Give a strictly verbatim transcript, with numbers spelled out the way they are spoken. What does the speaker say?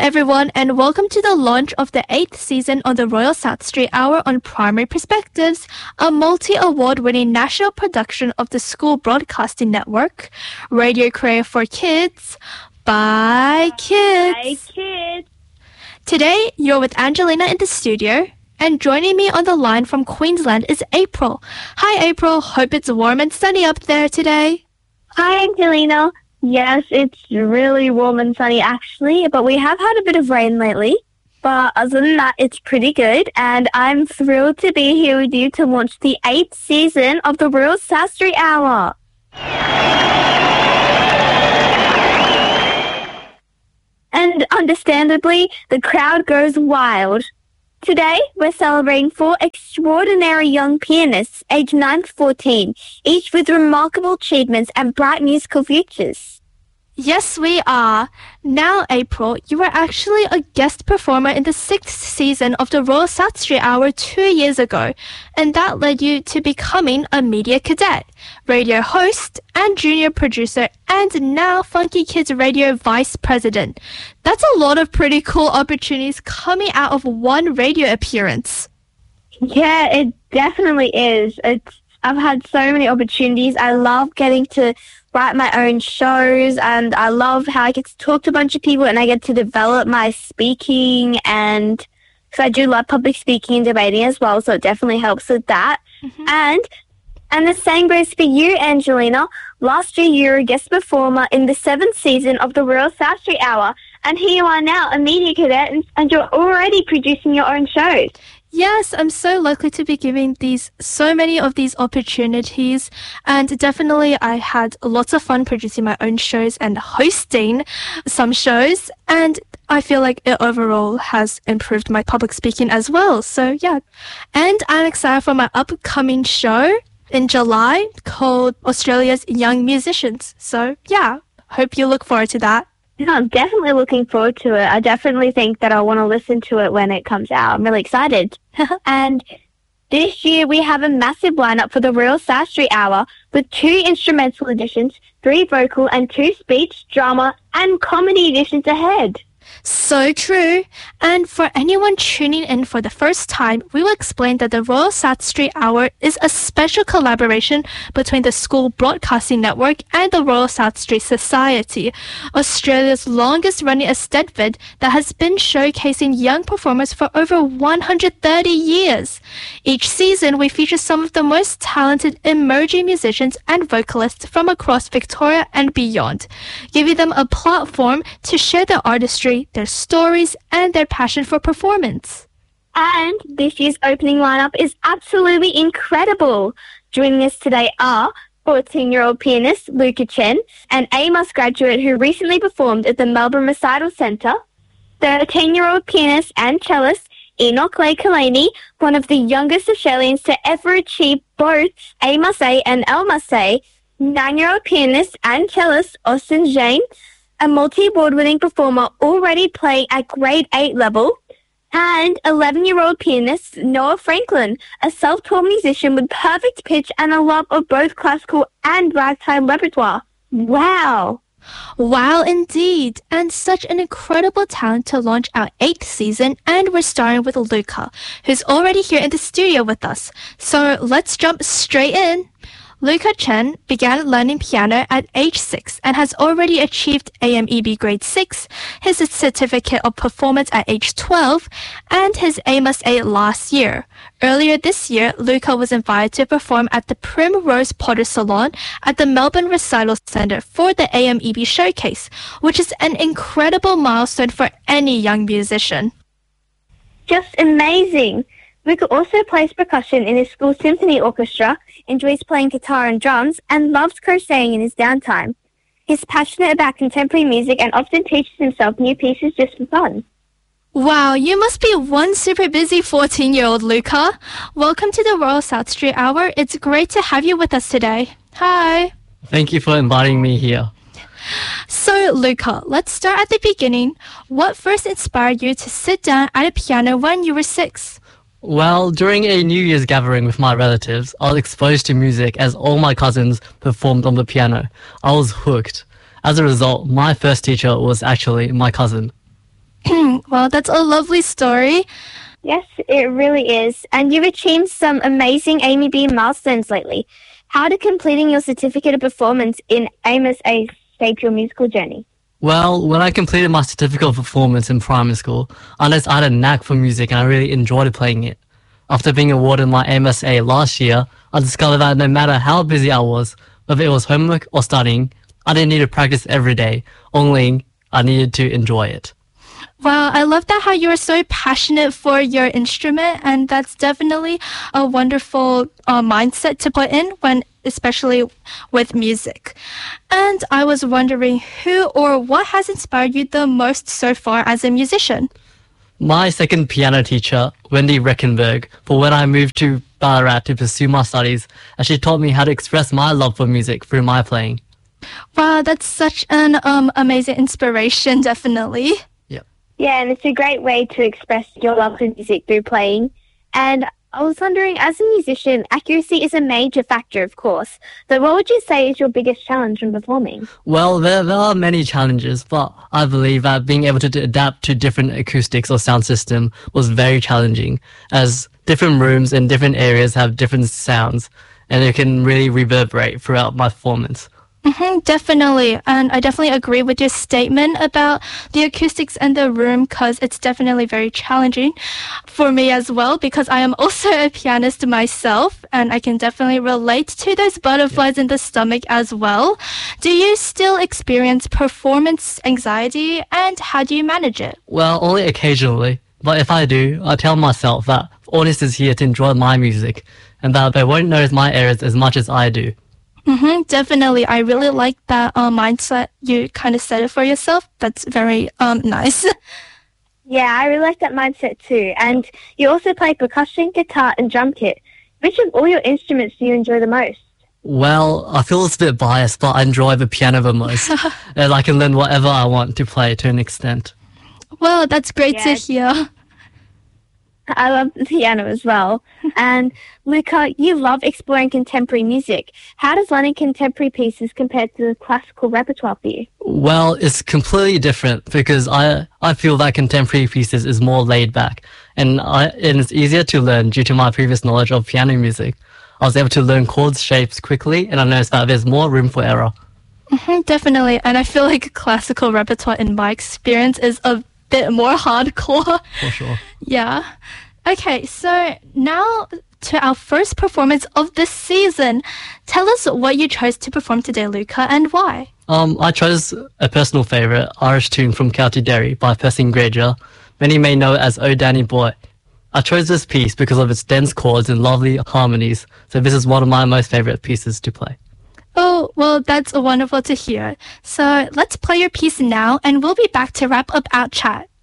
everyone, and welcome to the launch of the eighth season of the Royal South Street Hour on Primary Perspectives, a multi-award winning national production of the School Broadcasting Network, Radio Career for Kids, by kids. By kids. Today, you're with Angelina in the studio, and joining me on the line from Queensland is April. Hi, April. Hope it's warm and sunny up there today. Hi, Angelina. Yes, it's really warm and sunny actually, but we have had a bit of rain lately. But other than that, it's pretty good, and I'm thrilled to be here with you to launch the eighth season of the Royal South Street Hour. And understandably, the crowd goes wild. Today, we're celebrating four extraordinary young pianists, aged nine to fourteen, each with remarkable achievements and bright musical futures. Yes, we are. Now, April, you were actually a guest performer in the sixth season of the Royal South Street Hour two years ago, and that led you to becoming a media cadet, radio host, and junior producer, and now Funky Kids Radio vice president. That's a lot of pretty cool opportunities coming out of one radio appearance. Yeah, it definitely is. It's, I've had so many opportunities. I love getting to write my own shows, and I love how I get to talk to a bunch of people and I get to develop my speaking, and because I do love public speaking and debating as well, so it definitely helps with that. Mm-hmm. And and the same goes for you, Angelina. Last year you were a guest performer in the seventh season of the Royal South Street Hour, and here you are now, a media cadet, and, and you're already producing your own shows. Yes, I'm so lucky to be giving these so many of these opportunities, and definitely I had lots of fun producing my own shows and hosting some shows, and I feel like it overall has improved my public speaking as well. So yeah, and I'm excited for my upcoming show in July called Australia's Young Musicians. So yeah, hope you look forward to that. No, I'm definitely looking forward to it. I definitely think that I want to listen to it when it comes out. I'm really excited. And this year we have a massive lineup for the Royal South Street Hour with two instrumental editions, three vocal and two speech, drama and comedy editions ahead. So true. And for anyone tuning in for the first time, we will explain that the Royal South Street Hour is a special collaboration between the School Broadcasting Network and the Royal South Street Society, Australia's longest running aesthetic that has been showcasing young performers for over one hundred thirty years. Each season, we feature some of the most talented emerging musicians and vocalists from across Victoria and beyond, giving them a platform to share their artistry, their stories, and their passion for performance. And this year's opening lineup is absolutely incredible. Joining us today are fourteen-year-old pianist Luca Chen, an A M U S graduate who recently performed at the Melbourne Recital Centre, thirteen-year-old pianist and cellist Enoch Leigh Kalani, one of the youngest Australians to ever achieve both A M U S A and L M U S A, nine-year-old pianist and cellist Austin Jane, a multi-award winning performer already playing at grade eight level, and eleven-year-old pianist Noah Franklin, a self-taught musician with perfect pitch and a love of both classical and ragtime repertoire. Wow! Wow, indeed. And such an incredible talent to launch our eighth season, and we're starting with Luca, who's already here in the studio with us. So let's jump straight in. Luca Chen began learning piano at age six and has already achieved A M E B grade six, his certificate of performance at age twelve, and his A M U S A last year. Earlier this year, Luca was invited to perform at the Primrose Potter Salon at the Melbourne Recital Centre for the A M E B Showcase, which is an incredible milestone for any young musician. Just amazing! Luca also plays percussion in his school symphony orchestra, enjoys playing guitar and drums, and loves crocheting in his downtime. He's passionate about contemporary music and often teaches himself new pieces just for fun. Wow, you must be one super busy fourteen-year-old, Luca. Welcome to the Royal South Street Hour. It's great to have you with us today. Hi. Thank you for inviting me here. So, Luca, let's start at the beginning. What first inspired you to sit down at a piano when you were six? Well, during a New Year's gathering with my relatives, I was exposed to music as all my cousins performed on the piano. I was hooked. As a result, my first teacher was actually my cousin. Well, that's a lovely story. Yes, it really is. And you've achieved some amazing Amy B milestones lately. How did completing your certificate of performance in Amos A shape your musical journey? Well, when I completed my certificate of performance in primary school, I noticed I had a knack for music and I really enjoyed playing it. After being awarded my M S A last year, I discovered that no matter how busy I was, whether it was homework or studying, I didn't need to practice every day, only I needed to enjoy it. Wow, I love that how you are so passionate for your instrument, and that's definitely a wonderful uh, mindset to put in when, especially with music. And I was wondering who or what has inspired you the most so far as a musician? My second piano teacher, Wendy Reckenberg, for when I moved to Ballarat to pursue my studies, and she taught me how to express my love for music through my playing. Wow, that's such an um, amazing inspiration, definitely. Yeah, and it's a great way to express your love for music through playing. And I was wondering, as a musician, accuracy is a major factor, of course. But what would you say is your biggest challenge when performing? Well, there, there are many challenges, but I believe that being able to adapt to different acoustics or sound system was very challenging, as different rooms in different areas have different sounds, and it can really reverberate throughout my performance. Mm-hmm, definitely. And I definitely agree with your statement about the acoustics and the room, because it's definitely very challenging for me as well, because I am also a pianist myself, and I can definitely relate to those butterflies yeah. in the stomach as well. Do you still experience performance anxiety, and how do you manage it? Well, only occasionally. But if I do, I tell myself that the audience is here to enjoy my music, and that they won't notice my errors as much as I do. Mm-hmm, definitely. I really like that uh, mindset. You kind of set it for yourself. That's very um, nice. Yeah, I really like that mindset too. And you also play percussion, guitar and drum kit. Which of all your instruments do you enjoy the most? Well, I feel it's a bit biased, but I enjoy the piano the most. And I can learn whatever I want to play to an extent. Well, that's great yeah. to hear. I love the piano as well. And Luca, you love exploring contemporary music. How does learning contemporary pieces compare to the classical repertoire for you? Well, it's completely different because I I feel that contemporary pieces is more laid back, and I and it's easier to learn due to my previous knowledge of piano music. I was able to learn chords shapes quickly, and I noticed that there's more room for error. Mm-hmm, definitely, and I feel like classical repertoire in my experience is a bit more hardcore. For sure. Yeah. Okay, so now to our first performance of this season. Tell us what you chose to perform today, Luca, and why. Um, I chose a personal favourite, Irish tune from County Derry by Percy Granger. Many may know it as Oh Danny Boy. I chose this piece because of its dense chords and lovely harmonies, so this is one of my most favourite pieces to play. Oh, well, that's wonderful to hear. So let's play your piece now, and we'll be back to wrap up our chat.